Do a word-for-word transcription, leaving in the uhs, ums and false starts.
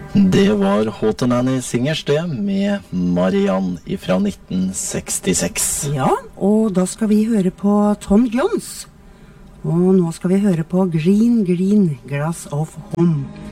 Det var Hootenanny Singers det, med Marianne fra nitten sekstiseks. Ja, og da skal vi høre på Tom Jones. Og nå skal vi høre på Green Green Glass of Home.